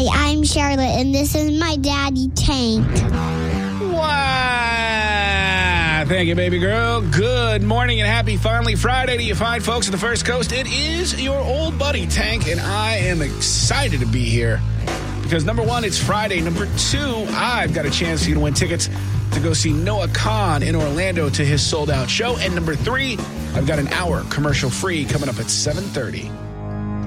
I'm Charlotte, and this is my daddy, Tank. Wow. Thank you, baby girl. Good morning and happy finally Friday to you fine folks at the First Coast. It is your old buddy, Tank, and I am excited to be here because, number one, it's Friday. Number two, I've got a chance for you to win tickets to go see Noah Kahan in Orlando to his sold-out show. And number three, I've got an hour commercial-free coming up at 7:30.